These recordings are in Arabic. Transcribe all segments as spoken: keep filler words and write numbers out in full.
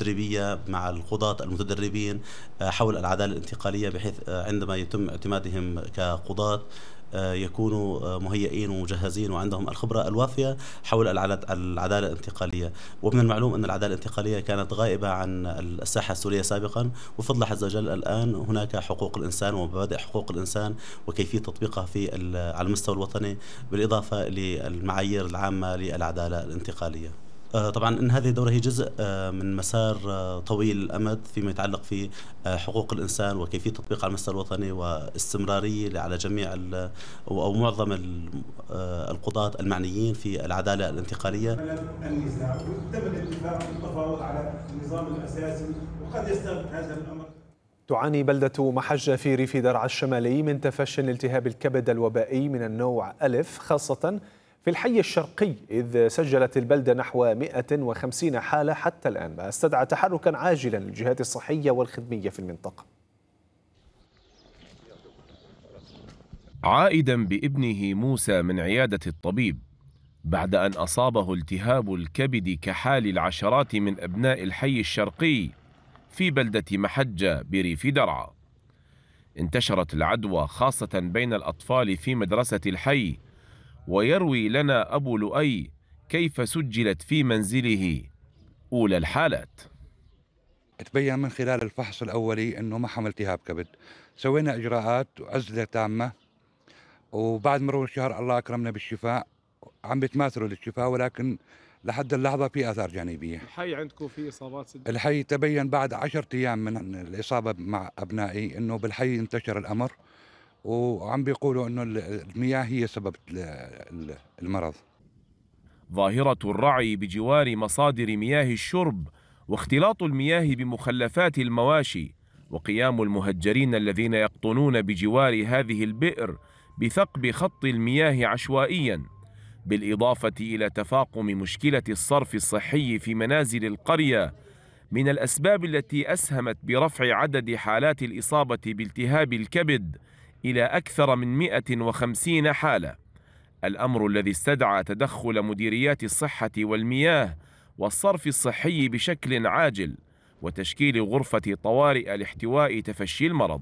تدريبية مع القضاة المتدربين حول العدالة الانتقالية، بحيث عندما يتم اعتمادهم كقضاة يكونوا مهيئين ومجهزين وعندهم الخبرة الوافية حول العدالة الانتقالية. ومن المعلوم أن العدالة الانتقالية كانت غائبة عن الساحة السورية سابقا، وفضل عز وجل الآن هناك حقوق الإنسان ومبادئ حقوق الإنسان وكيفية تطبيقها في على المستوى الوطني، بالإضافة للمعايير العامة للعدالة الانتقالية. طبعا إن هذه الدورة هي جزء من مسار طويل الأمد فيما يتعلق في حقوق الإنسان وكيفية تطبيقها على المستوى الوطني، واستمرارية على جميع أو معظم القضاة المعنيين في العدالة الانتقالية. النزاع وتم الاتفاق والتفاوض على النظام الأساسي، وقد يستغرق هذا الأمر. تعاني بلدة محجة في ريف درعا الشمالي من تفشي التهاب الكبد الوبائي من النوع ألف، خاصة في الحي الشرقي، إذ سجلت البلدة نحو مئة وخمسين حالة حتى الآن، ما استدعى تحركا عاجلا للجهات الصحية والخدمية في المنطقة. عائدا بابنه موسى من عيادة الطبيب بعد أن أصابه التهاب الكبد كحال العشرات من أبناء الحي الشرقي في بلدة محجة بريف درعا، انتشرت العدوى خاصة بين الأطفال في مدرسة الحي. ويروي لنا أبو لؤي كيف سجلت في منزله أولى الحالات. تبين من خلال الفحص الأولي أنه ما حمل التهاب كبد، سوينا إجراءات وعزلة تامة، وبعد مرور الشهر الله أكرمنا بالشفاء، عم بيتماثلوا للشفاء، ولكن لحد اللحظة في آثار جانبية. الحي عندكم في إصابات سد؟ الحي تبين بعد عشرة أيام من الإصابة مع أبنائي أنه بالحي انتشر الأمر، وعم بيقولوا أنه المياه هي سبب المرض. ظاهرة الرعي بجوار مصادر مياه الشرب واختلاط المياه بمخلفات المواشي، وقيام المهجرين الذين يقطنون بجوار هذه البئر بثقب خط المياه عشوائيا، بالإضافة إلى تفاقم مشكلة الصرف الصحي في منازل القرية، من الأسباب التي أسهمت برفع عدد حالات الإصابة بالتهاب الكبد إلى أكثر من مئة وخمسين حالة، الأمر الذي استدعى تدخل مديريات الصحة والمياه والصرف الصحي بشكل عاجل، وتشكيل غرفة طوارئ لاحتواء تفشي المرض.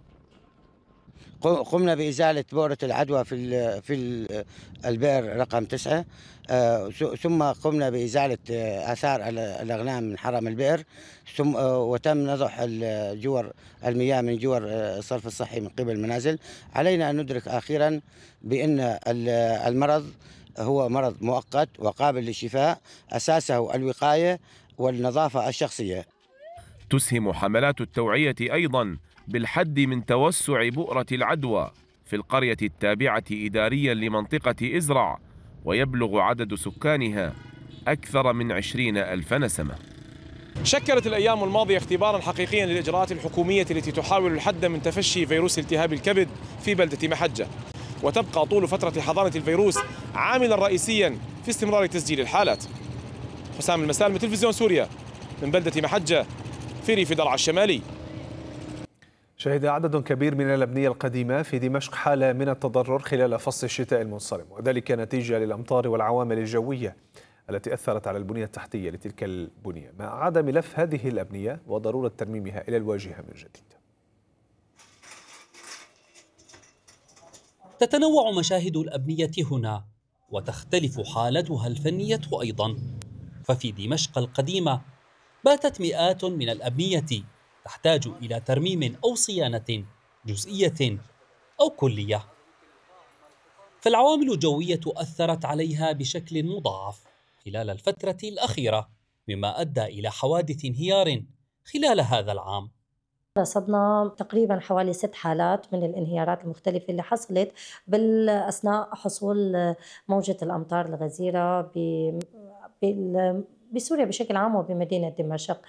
قمنا بإزالة بؤرة العدوى في في البئر رقم تسعة، ثم قمنا بإزالة آثار الأغنام من حرم البئر، ثم وتم نضح جور المياه من جور الصرف الصحي من قبل المنازل. علينا أن ندرك أخيرا بأن المرض هو مرض مؤقت وقابل للشفاء، أساسه الوقاية والنظافة الشخصية. تسهم حملات التوعية أيضا بالحد من توسع بؤرة العدوى في القرية التابعة إداريا لمنطقة إزرع، ويبلغ عدد سكانها أكثر من عشرين ألف نسمة. شكلت الأيام الماضية اختبارا حقيقيا للإجراءات الحكومية التي تحاول الحد من تفشي فيروس التهاب الكبد في بلدة محجة، وتبقى طول فترة حضانة الفيروس عاملا رئيسيا في استمرار تسجيل الحالات. حسام المسالم، تلفزيون سوريا، من بلدة محجة في ريف درعا الشمالي. شهد عدد كبير من الأبنية القديمة في دمشق حالة من التضرر خلال فصل الشتاء المنصرم، وذلك نتيجة للأمطار والعوامل الجوية التي أثرت على البنية التحتية لتلك البنية، ما أعاد ملف هذه الأبنية وضرورة ترميمها إلى الواجهة من جديد. تتنوع مشاهد الأبنية هنا، وتختلف حالتها الفنية أيضا، ففي دمشق القديمة باتت مئات من الأبنية تحتاج إلى ترميم أو صيانة جزئية أو كلية، فالعوامل الجوية أثرت عليها بشكل مضاعف خلال الفترة الأخيرة، مما أدى إلى حوادث انهيار خلال هذا العام. رصدنا تقريبا حوالي ست حالات من الانهيارات المختلفة اللي حصلت بالأثناء حصول موجة الأمطار الغزيرة بسوريا بشكل عام وبمدينة دمشق.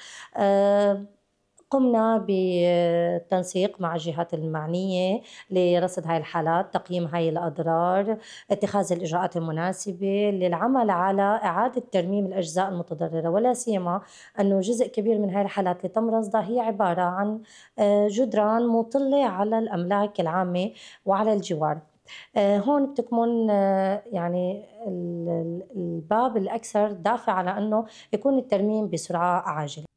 قمنا بالتنسيق مع الجهات المعنية لرصد هاي الحالات، تقييم هاي الأضرار، اتخاذ الإجراءات المناسبة للعمل على إعادة ترميم الأجزاء المتضررة، ولا سيما أنه جزء كبير من هاي الحالات اللي تم رصدها هي عبارة عن جدران مطلة على الأملاك العامة وعلى الجوار. هون بتكمن يعني الباب الأكثر دافع على أنه يكون الترميم بسرعة عاجلة.